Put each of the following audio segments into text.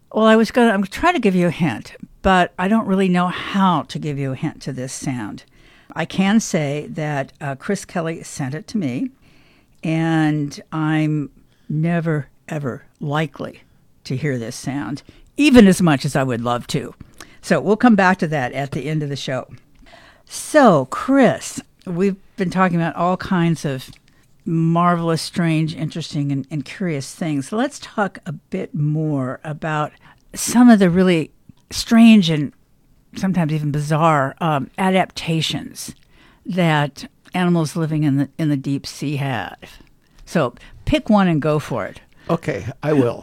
Well, I'm trying to give you a hint, but I don't really know how to give you a hint to this sound. I can say that Chris Kelly sent it to me, and I'm never, ever likely to hear this sound, even as much as I would love to. So we'll come back to that at the end of the show. So, Chris, we've been talking about all kinds of marvelous, strange, interesting, and curious things. Let's talk a bit more about some of the really strange and sometimes even bizarre adaptations that animals living in the deep sea have. So pick one and go for it. Okay, I will.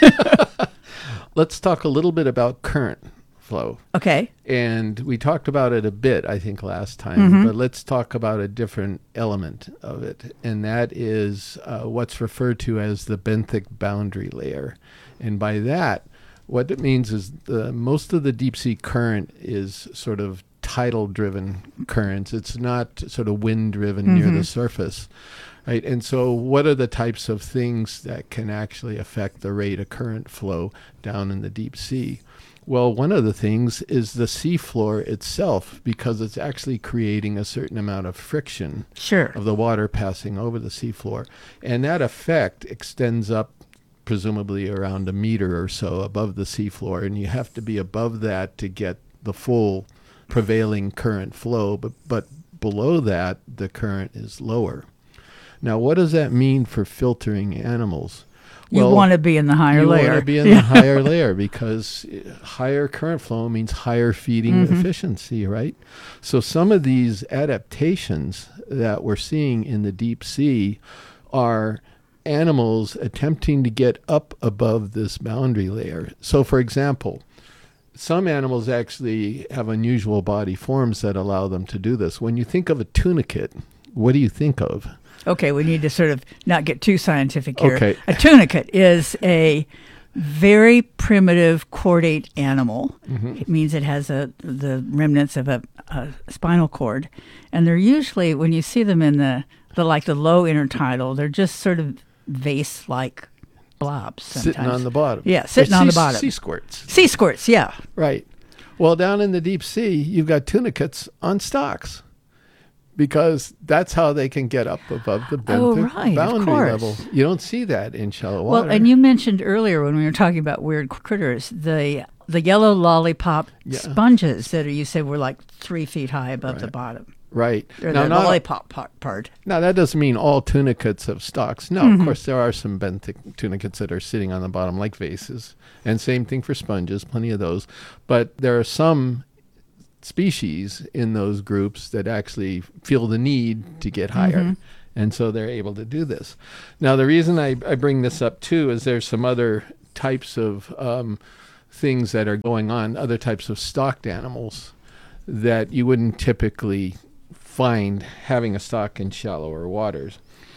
Let's talk a little bit about current flow. Okay. And we talked about it a bit, I think, last time, but let's talk about a different element of it, and that is what's referred to as the benthic boundary layer. And by that, what it means is most of the deep sea current is sort of tidal-driven currents. It's not sort of wind-driven near the surface. Right, and so what are the types of things that can actually affect the rate of current flow down in the deep sea? Well, one of the things is the seafloor itself, because it's actually creating a certain amount of friction of the water passing over the seafloor. And that effect extends up presumably around a meter or so above the seafloor, and you have to be above that to get the full prevailing current flow, but below that, the current is lower. Now, what does that mean for filtering animals? You want to be in the higher layer. You want to be in the higher layer because higher current flow means higher feeding efficiency, right? So some of these adaptations that we're seeing in the deep sea are animals attempting to get up above this boundary layer. So, for example, some animals actually have unusual body forms that allow them to do this. When you think of a tunicate, what do you think of? Okay, we need to sort of not get too scientific here. Okay. A tunicate is a very primitive chordate animal. It means it has the remnants of a spinal cord. And they're usually, when you see them in the low intertidal, they're just sort of vase-like blobs sometimes. Sitting on the bottom. Yeah, sitting on the bottom. Sea squirts. Sea squirts, yeah. Right. Well, down in the deep sea, you've got tunicates on stalks, because that's how they can get up above the benthic boundary level. You don't see that in shallow water. Well, and you mentioned earlier when we were talking about weird critters, the yellow lollipop sponges that you said were like 3 feet high above the bottom. Right. Or the lollipop part. Now, that doesn't mean all tunicates have stalks. No, of course, there are some benthic tunicates that are sitting on the bottom like vases. And same thing for sponges, plenty of those. But there are some species in those groups that actually feel the need to get higher. And so they're able to do this. Now, the reason I bring this up, too, is there's some other types of things that are going on, other types of stalked animals that you wouldn't typically find having a stalk in shallower waters.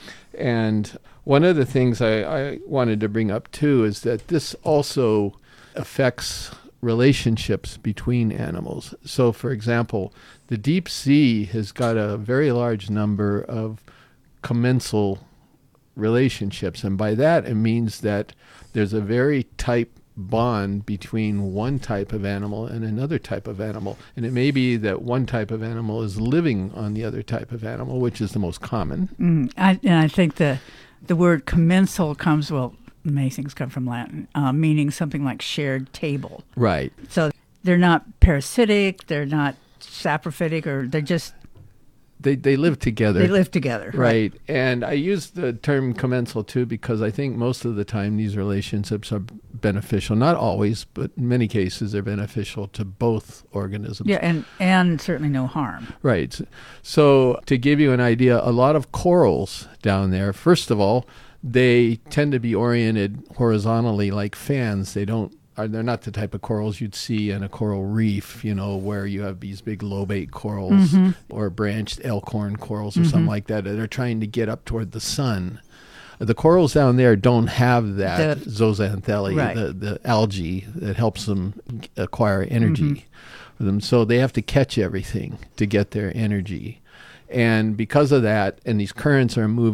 And one of the things I wanted to bring up, too, is that this also affects relationships between animals. So, for example, the deep sea has got a very large number of commensal relationships. And by that, it means that there's a very tight bond between one type of animal and another type of animal. And it may be that one type of animal is living on the other type of animal, which is the most common. I think the word commensal comes, many things come from Latin, meaning something like shared table. Right. So they're not parasitic, they're not saprophytic, or they're just... They live together. They live together. Right. And I use the term commensal, too, because I think most of the time these relationships are beneficial. Not always, but in many cases they're beneficial to both organisms. Yeah, and certainly no harm. Right. So to give you an idea, a lot of corals down there, first of all, they tend to be oriented horizontally like fans. They're not the type of corals you'd see in a coral reef, where you have these big lobate corals or branched elkhorn corals or something like that are trying to get up toward the sun. The corals down there don't have that zooxanthellae, the algae that helps them acquire energy for them. So they have to catch everything to get their energy. And because of that, and these currents are moving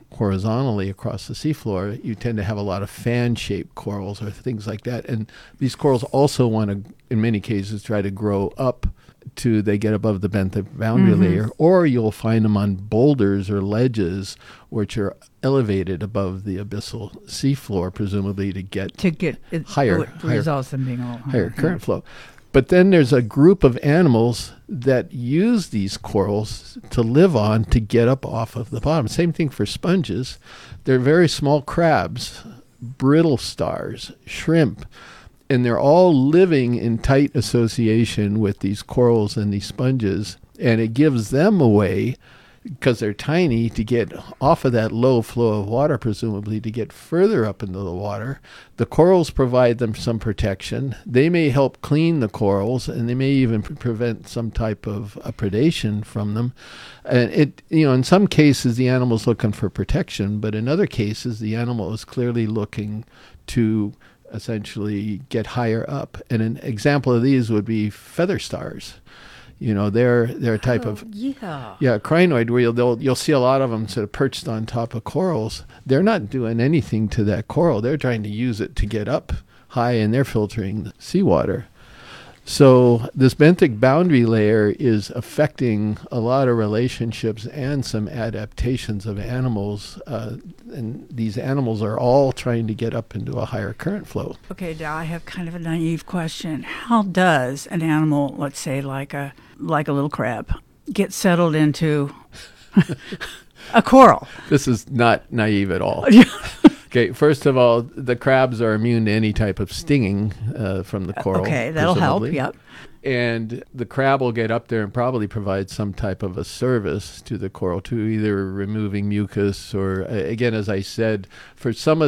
horizontally across the seafloor, you tend to have a lot of fan-shaped corals or things like that. And these corals also want to, in many cases, try to grow up to they get above the benthic boundary layer, or you'll find them on boulders or ledges which are elevated above the abyssal seafloor, presumably to get it higher results in being a little higher current flow. But then there's a group of animals that use these corals to live on to get up off of the bottom. Same thing for sponges. They're very small crabs, brittle stars, shrimp, and they're all living in tight association with these corals and these sponges, and it gives them a way, because they're tiny, to get off of that low flow of water, presumably to get further up into the water. The corals provide them some protection. They may help clean the corals, and they may even prevent some type of predation from them. And in some cases the animal's looking for protection, but in other cases the animal is clearly looking to essentially get higher up. And an example of these would be feather stars. They're a type of crinoid where you'll see a lot of them sort of perched on top of corals. They're not doing anything to that coral. They're trying to use it to get up high, and they're filtering the seawater. So this benthic boundary layer is affecting a lot of relationships and some adaptations of animals, and these animals are all trying to get up into a higher current flow. Okay, now I have kind of a naive question. How does an animal, let's say like a little crab, get settled into a coral? This is not naive at all. Okay, first of all, the crabs are immune to any type of stinging from the coral. Okay, that'll presumably. help, yep. And the crab will get up there and probably provide some type of a service to the coral, to either removing mucus or, again, as I said, for some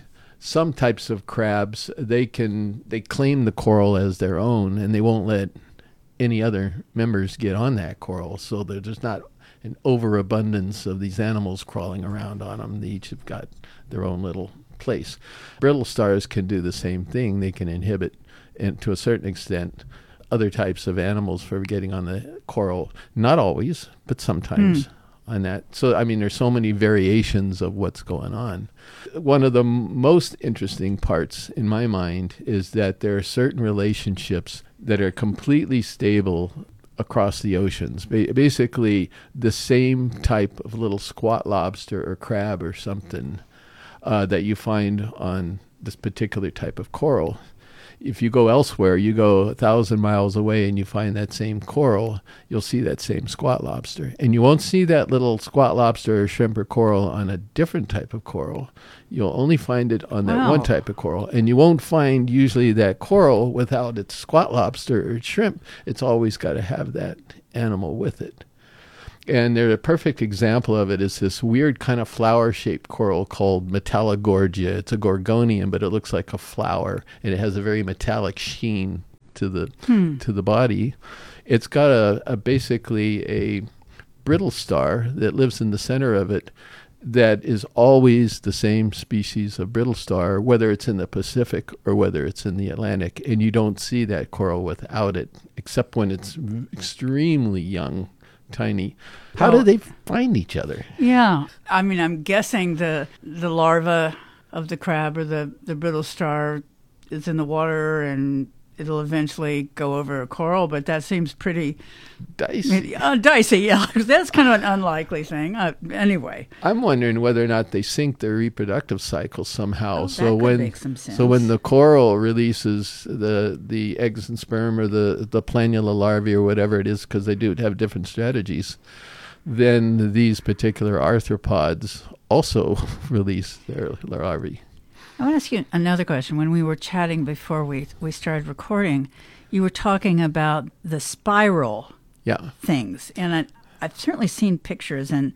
types of crabs, they claim the coral as their own, and they won't let any other members get on that coral. So there's not an overabundance of these animals crawling around on them. They each have got their own little place. Brittle stars can do the same thing. They can inhibit, and to a certain extent, other types of animals for getting on the coral. Not always, but sometimes on that. So, there's so many variations of what's going on. One of the most interesting parts in my mind is that there are certain relationships that are completely stable across the oceans. Basically, the same type of little squat lobster or crab or something that you find on this particular type of coral. If you go elsewhere, you go 1,000 miles away and you find that same coral, you'll see that same squat lobster. And you won't see that little squat lobster or shrimp or coral on a different type of coral. You'll only find it on that one type of coral. And you won't find usually that coral without its squat lobster or its shrimp. It's always got to have that animal with it. And a perfect example of it is this weird kind of flower-shaped coral called Metallogorgia. It's a gorgonian, but it looks like a flower, and it has a very metallic sheen to the body. It's got basically a brittle star that lives in the center of it that is always the same species of brittle star, whether it's in the Pacific or whether it's in the Atlantic. And you don't see that coral without it, except when it's extremely young. Tiny. How do they find each other? Yeah. I'm guessing the larva of the crab or the brittle star is in the water and it'll eventually go over a coral, but that seems pretty dicey. Dicey, yeah. That's kind of an unlikely thing. Anyway. I'm wondering whether or not they sync their reproductive cycle somehow. That could make some sense. So when the coral releases the eggs and sperm or the planula larvae or whatever it is, because they do have different strategies, then these particular arthropods also release their larvae. I want to ask you another question. When we were chatting before we started recording, you were talking about the spiral things. And I've certainly seen pictures and,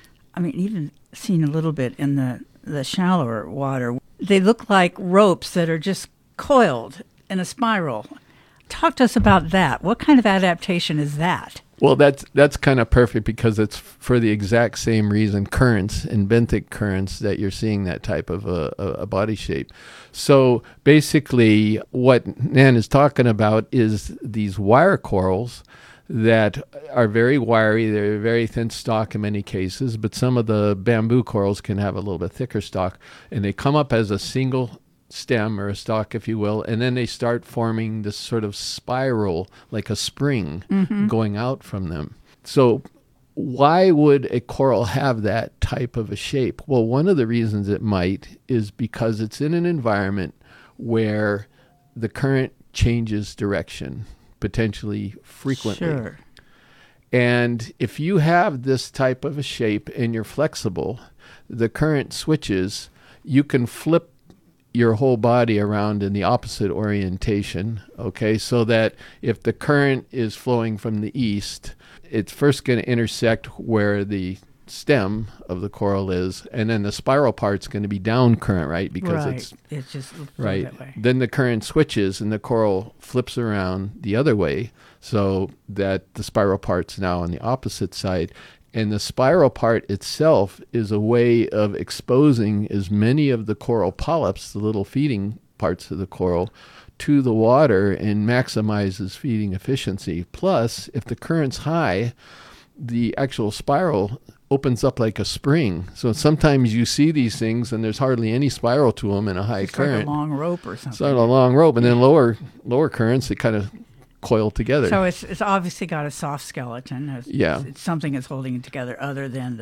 even seen a little bit in the shallower water. They look like ropes that are just coiled in a spiral. Talk to us about that. What kind of adaptation is that? Well, that's kind of perfect because it's for the exact same reason, currents and benthic currents, that you're seeing that type of a body shape. So basically what Nan is talking about is these wire corals that are very wiry. They're very thin stalk in many cases, but some of the bamboo corals can have a little bit thicker stalk, and they come up as a single stem or a stalk, if you will, and then they start forming this sort of spiral, like a spring going out from them. So why would a coral have that type of a shape? Well, one of the reasons it might is because it's in an environment where the current changes direction, potentially frequently. Sure. And if you have this type of a shape and you're flexible, the current switches, you can flip your whole body around in the opposite orientation, okay? So that if the current is flowing from the east, it's first going to intersect where the stem of the coral is, and then the spiral part's going to be down current, right? Because it's just right. That way. Then the current switches and the coral flips around the other way so that the spiral part's now on the opposite side. And the spiral part itself is a way of exposing as many of the coral polyps, the little feeding parts of the coral, to the water and maximizes feeding efficiency. Plus, if the current's high, the actual spiral opens up like a spring. So sometimes you see these things and there's hardly any spiral to them in a high current. Like a long rope or something. It's like a long rope. And then lower currents, they kind of coil together. So it's obviously got a soft skeleton. It's something that's holding it together other than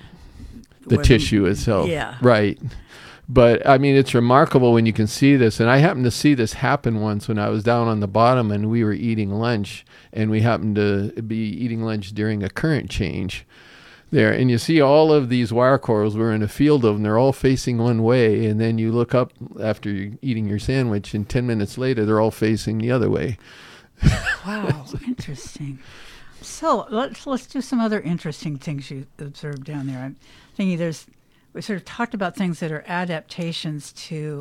the tissue itself. Yeah. Right. But, I mean, it's remarkable when you can see this. And I happened to see this happen once when I was down on the bottom and we were eating lunch. And we happened to be eating lunch during a current change there. And you see all of these wire corals. We're in a field of them. They're all facing one way. And then you look up after you're eating your sandwich, and 10 minutes later, they're all facing the other way. Wow, interesting. So let's do some other interesting things you observed down there. I'm thinking we sort of talked about things that are adaptations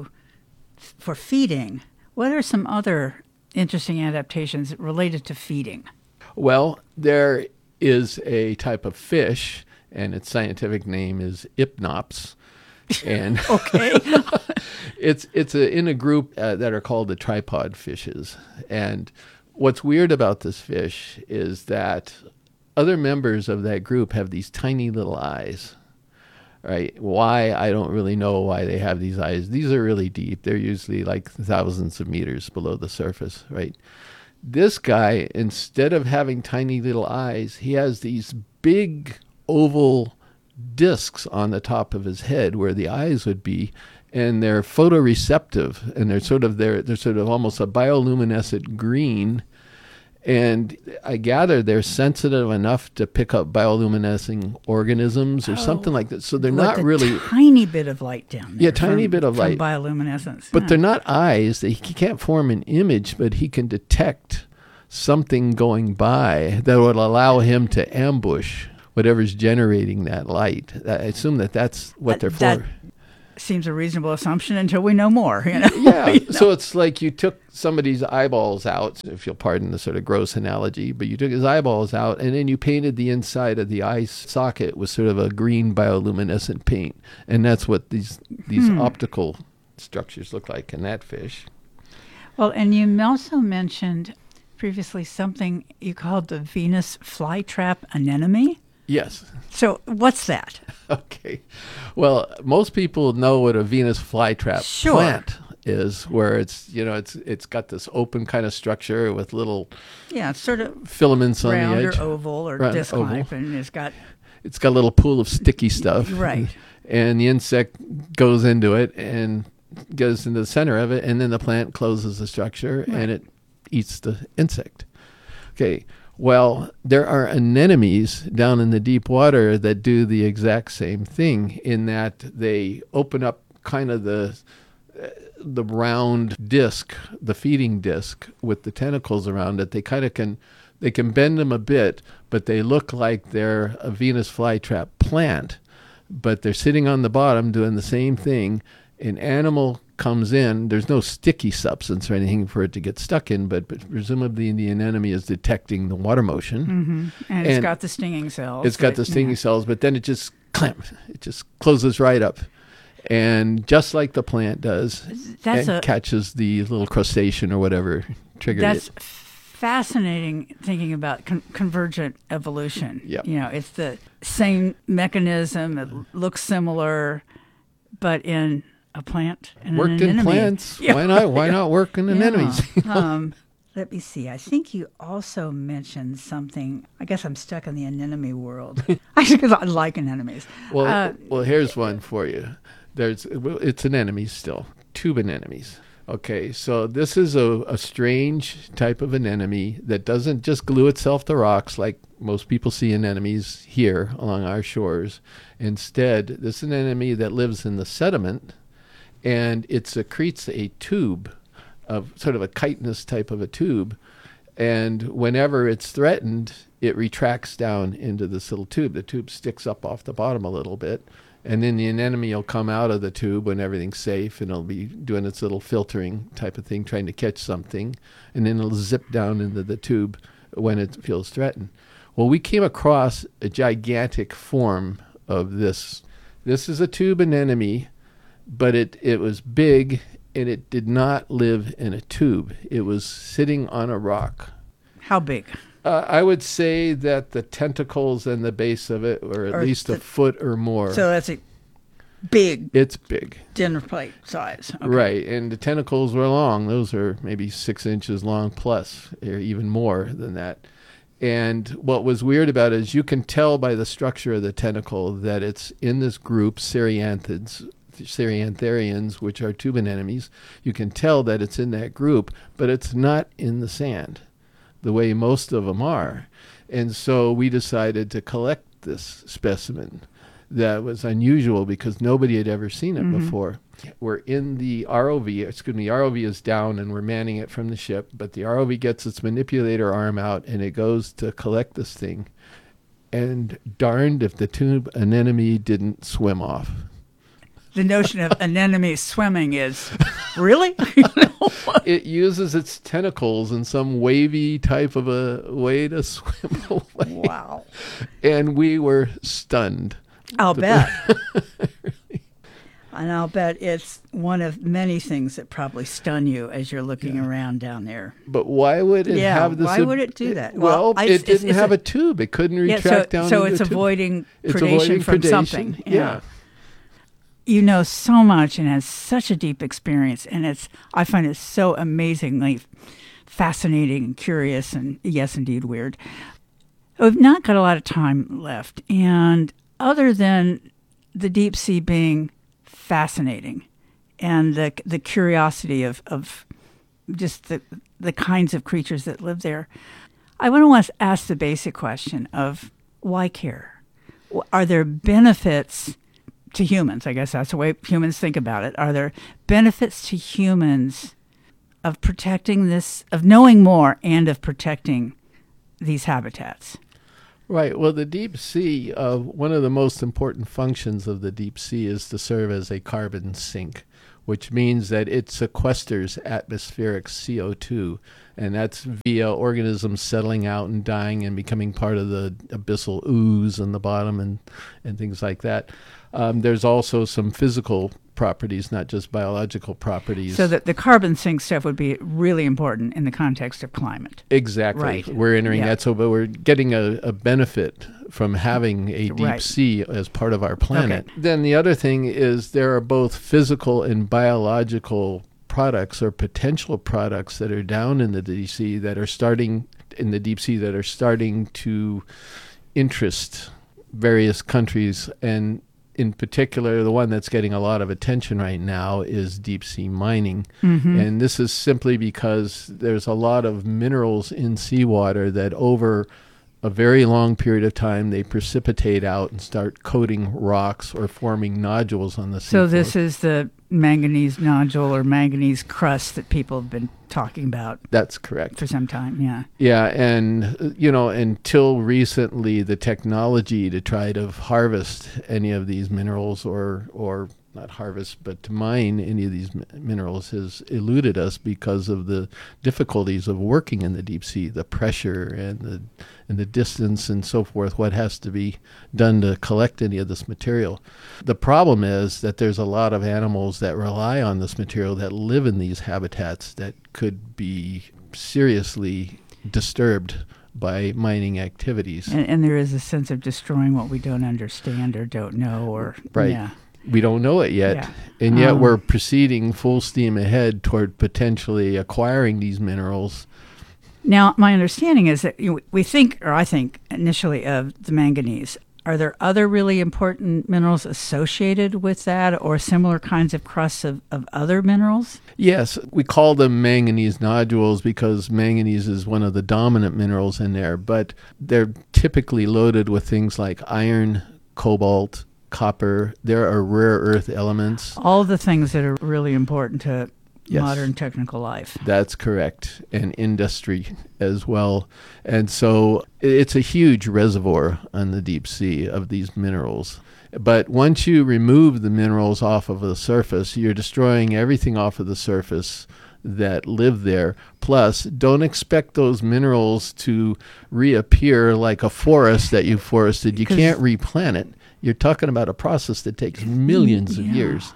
for feeding. What are some other interesting adaptations related to feeding? Well, there is a type of fish, and its scientific name is Ipnops. And okay. it's in a group that are called the tripod fishes. And what's weird about this fish is that other members of that group have these tiny little eyes, right? Why? I don't really know why they have these eyes. These are really deep. They're usually like thousands of meters below the surface, right? This guy, instead of having tiny little eyes, he has these big oval discs on the top of his head where the eyes would be, and they're photoreceptive, and they're sort of almost a bioluminescent green. And I gather they're sensitive enough to pick up bioluminescing organisms or something like that. So they're not really tiny bit of light down there. Yeah, tiny bit of light. Bioluminescence. But they're not eyes. He can't form an image, but he can detect something going by that would allow him to ambush whatever's generating that light. I assume that's what they're for. That seems a reasonable assumption until we know more. You know? Yeah. So it's like you took somebody's eyeballs out, if you'll pardon the sort of gross analogy, but you took his eyeballs out and then you painted the inside of the eye socket with sort of a green bioluminescent paint. And that's what these optical structures look like in that fish. Well, and you also mentioned previously something you called the Venus flytrap anemone. Yes. So what's that? Okay. Well, most people know what a Venus flytrap plant is, where it's got this open kind of structure with little sort of filaments on the edge. Round or oval or disc-like, and it's got a little pool of sticky stuff. Right. And the insect goes into it and goes into the center of it, and then the plant closes the structure and it eats the insect. Okay. Well, there are anemones down in the deep water that do the exact same thing, in that they open up kind of the round disc, the feeding disc with the tentacles around it. They kind of can bend them a bit, but they look like they're a Venus flytrap plant, but they're sitting on the bottom doing the same thing. An animal comes in, there's no sticky substance or anything for it to get stuck in, but presumably the anemone is detecting the water motion. Mm-hmm. And it's got the stinging cells. It's got the stinging cells, but then it just closes right up. And just like the plant does, catches the little crustacean or whatever triggered it. That's fascinating thinking about convergent evolution. Yep. It's the same mechanism. It looks similar, but in a plant and Worked an in anemone. plants. Why not? Why not work in anemones? Let me see. I think you also mentioned something. I guess I'm stuck in the anemone world. Actually, because I like anemones. Well, here's one for you. It's anemones still, tube anemones. Okay, so this is a strange type of anemone that doesn't just glue itself to rocks like most people see anemones here along our shores. Instead, this anemone that lives in the sediment, and it secretes a tube of sort of a chitinous type of a tube, and whenever it's threatened, it retracts down into this little tube. The tube sticks up off the bottom a little bit, and then the anemone will come out of the tube when everything's safe, and it'll be doing its little filtering type of thing, trying to catch something, and then it'll zip down into the tube when it feels threatened. Well, we came across a gigantic form of this. This is a tube anemone, but it was big, and it did not live in a tube. It was sitting on a rock. How big? I would say that the tentacles and the base of it were at least a foot or more. So that's a big. It's big. Dinner plate size. Okay. Right, and the tentacles were long. Those are maybe 6 inches long plus, or even more than that. And what was weird about it is you can tell by the structure of the tentacle that it's in this group, Ceriantherians, which are tube anemones. You can tell that it's in that group, but it's not in the sand the way most of them are. And so we decided to collect this specimen that was unusual because nobody had ever seen it before. We're in the ROV. The ROV is down and we're manning it from the ship, but the ROV gets its manipulator arm out and it goes to collect this thing. And darned if the tube anemone didn't swim off. The notion of anemone swimming is, really? It uses its tentacles in some wavy type of a way to swim away. Wow. And we were stunned. I'll bet. And I'll bet it's one of many things that probably stun you as you're looking around down there. But why would it have this? Why would it do that? Well, it didn't have a tube. It couldn't retract down. So into it's a tube. avoiding It's predation avoiding from predation. something. Yeah. You know so much and has such a deep experience, and I find it so amazingly fascinating and curious and, yes, indeed, weird. We've not got a lot of time left, and other than the deep sea being fascinating and the curiosity of just the kinds of creatures that live there, I want to ask the basic question of why care? Are there benefits to humans? I guess that's the way humans think about it. Are there benefits to humans of protecting this, of knowing more and of protecting these habitats? Right. Well, the deep sea, one of the most important functions of the deep sea is to serve as a carbon sink, which means that it sequesters atmospheric CO2, and that's via organisms settling out and dying and becoming part of the abyssal ooze on the bottom and things like that. There's also some physical properties, not just biological properties. So that the carbon sink stuff would be really important in the context of climate. Exactly. Right. We're entering that, but we're getting a benefit from having a deep sea as part of our planet. Okay. Then the other thing is there are both physical and biological products or potential products that are down in the deep sea that are starting to interest various countries, and in particular, the one that's getting a lot of attention right now is deep sea mining. Mm-hmm. And this is simply because there's a lot of minerals in seawater that over a very long period of time, they precipitate out and start coating rocks or forming nodules on the seafloor. So this is the manganese nodule or manganese crust that people have been talking about. That's correct. For some time, yeah. Yeah, and, until recently, the technology to try to harvest any of these minerals or not harvest, but to mine any of these minerals has eluded us because of the difficulties of working in the deep sea, the pressure and the distance and so forth, what has to be done to collect any of this material. The problem is that there's a lot of animals that rely on this material that live in these habitats that could be seriously disturbed by mining activities. And there is a sense of destroying what we don't understand or don't know, or right. Yeah. We don't know it yet, and yet we're proceeding full steam ahead toward potentially acquiring these minerals. Now, my understanding is that we think, or I think initially, of the manganese. Are there other really important minerals associated with that, or similar kinds of crusts of other minerals? Yes, we call them manganese nodules because manganese is one of the dominant minerals in there, but they're typically loaded with things like iron, cobalt, copper. There are rare earth elements. All the things that are really important to Yes. modern technical life. That's correct, and industry as well. And so it's a huge reservoir on the deep sea of these minerals. But once you remove the minerals off of the surface, you're destroying everything off of the surface that live there. Plus, don't expect those minerals to reappear like a forest that you forested. You can't replant it. You're talking about a process that takes millions of years.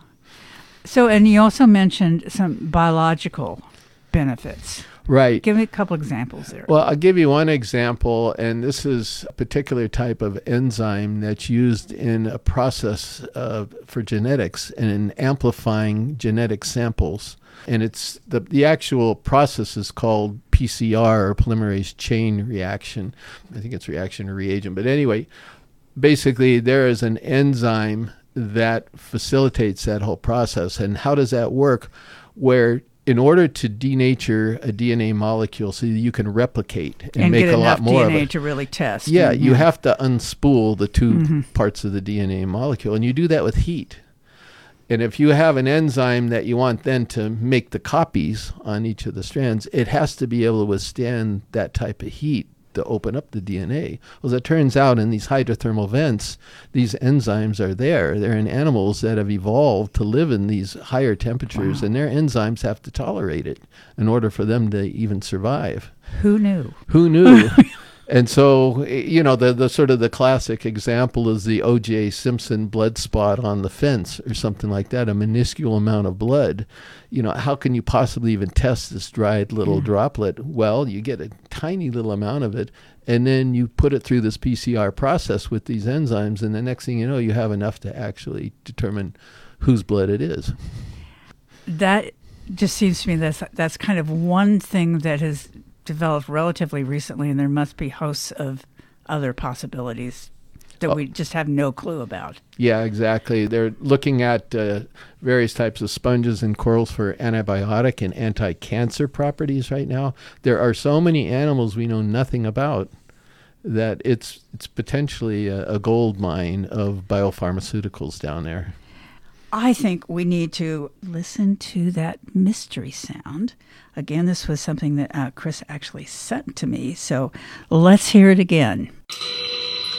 So, and you also mentioned some biological benefits. Right. Give me a couple examples there. Well, I'll give you one example, and this is a particular type of enzyme that's used in a process for genetics and in amplifying genetic samples. And it's the actual process is called PCR, or polymerase chain reaction. I think it's reaction or reagent. But anyway, basically there is an enzyme that facilitates that whole process. And how does that work? Where in order to denature a DNA molecule so you can replicate and make a lot more DNA of it, to really test. Yeah, you have to unspool the two parts of the DNA molecule, and you do that with heat. And if you have an enzyme that you want then to make the copies on each of the strands, it has to be able to withstand that type of heat to open up the DNA. Well, as it turns out, in these hydrothermal vents, these enzymes are there. They're in animals that have evolved to live in these higher temperatures, and their enzymes have to tolerate it in order for them to even survive. Who knew? Who knew? And so, the sort of the classic example is the O.J. Simpson blood spot on the fence or something like that, a minuscule amount of blood. How can you possibly even test this dried little droplet? Well, you get a tiny little amount of it, and then you put it through this PCR process with these enzymes, and the next thing you know, you have enough to actually determine whose blood it is. That just seems to me that's kind of one thing that has developed relatively recently, and there must be hosts of other possibilities that we just have no clue about. Yeah, exactly. They're looking at various types of sponges and corals for antibiotic and anti-cancer properties right now. There are so many animals we know nothing about that it's potentially a gold mine of biopharmaceuticals down there. I think we need to listen to that mystery sound. Again, this was something that Chris actually sent to me, so let's hear it again.